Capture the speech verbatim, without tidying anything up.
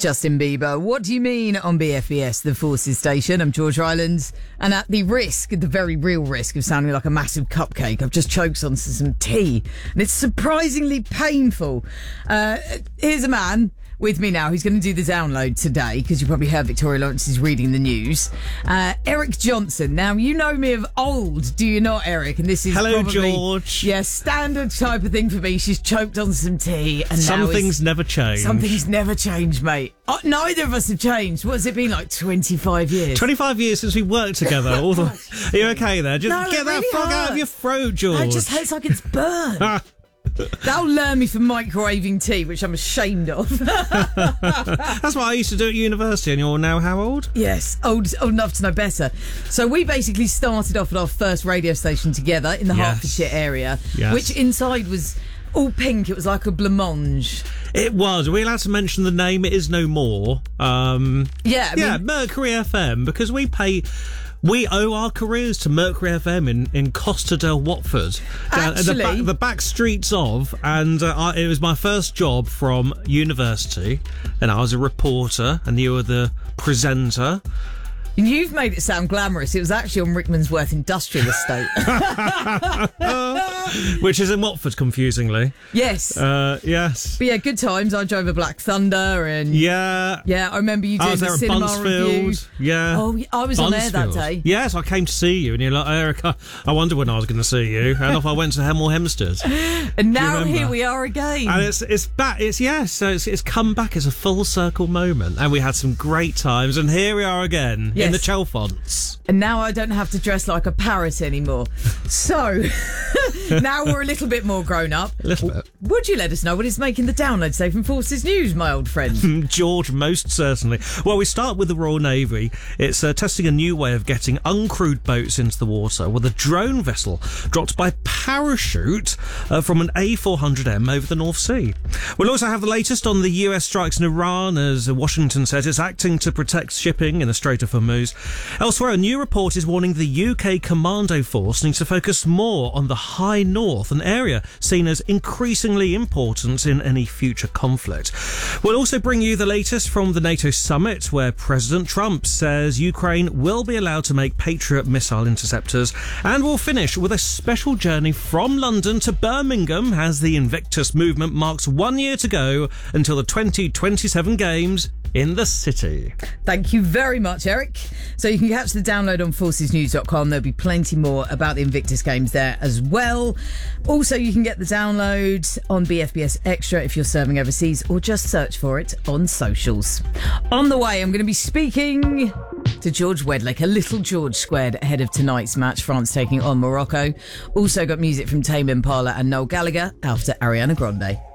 Justin Bieber. What do you mean on B F B S, the Forces Station? I'm George Rylands, and at the risk, the very real risk of sounding like a massive cupcake, I've just choked on some tea, and it's surprisingly painful. Uh, here's a man with me now who's going to do the download today, because you probably heard Victoria Lawrence is reading the news. Uh, Eric Johnson. Now, you know me of old, do you not, Eric? And this is Hello, probably, George. Yeah, standard type of thing for me. She's choked on some tea, and some now things never change. Some things never change, mate. Oh, neither of us have changed. What has it been, like twenty-five years? twenty-five years since we worked together. All the, are you okay there? Just No, get it that really frog out hurts. of your throat, George. It just hurts like it's burned. That'll learn me for microwaving tea, which I'm ashamed of. That's what I used to do at university, and you're now how old? Yes, old, old enough to know better. So we basically started off at our first radio station together in the Yes. Hertfordshire area, Yes. which inside was all pink. It was like a blancmange. It was. Are we allowed to mention the name? It is no more. Um, Yeah, I yeah, mean- Mercury F M, because we pay... We owe our careers to Mercury F M in, in Costa del Watford. Down at the, Actually- back, the back streets of, and uh, I, it was my first job from university, and I was a reporter, and you were the presenter. You've made it sound glamorous. It was actually on Rickmansworth Industrial Estate. Which is in Watford, confusingly. Yes. Uh, yes. But yeah, good times. I drove a Black Thunder, and Yeah. yeah, I remember you doing I was the there at cinema Bunsfield. review. Yeah. Oh, yeah, I was on air that Bunsfield. day. Yes, I came to see you, and you're like, Erica, I wonder when I was going to see you. And off I went to Hemel Hempstead. And now remember? here we are again. And it's it's back. It's yes. So it's it's come back as a full circle moment, and we had some great times. And here we are again Yes. in the Chalfonts. And now I don't have to dress like a parrot anymore. So, now we're a little bit more grown up. A little bit. Would you let us know what is making the download today from Forces News, my old friend? George, most certainly. Well, we start with the Royal Navy. It's uh, testing a new way of getting uncrewed boats into the water with a drone vessel dropped by parachute uh, from an A four hundred M over the North Sea. We'll also have the latest on the U S strikes in Iran, as Washington says it's acting to protect shipping in the Strait of Hormuz. Elsewhere, a new report is warning the U K Commando Force needs to focus more on the High North, an area seen as increasingly important in any future conflict. We'll also bring you the latest from the NATO summit, where President Trump says Ukraine will be allowed to make Patriot missile interceptors. And we'll finish with a special journey from London to Birmingham as the Invictus movement marks one year to go until the twenty twenty-seven Games in the city. Thank you very much, Eric. So you can catch the download on forces news dot com. There'll be plenty more about the Invictus Games there as well. Also, you can get the download on B F B S Extra if you're serving overseas, or just search for it on socials. On the way, I'm going to be speaking to George Wedlick, a little George squared ahead of tonight's match, France taking on Morocco. Also got music from Tame Impala and Noel Gallagher after Ariana Grande.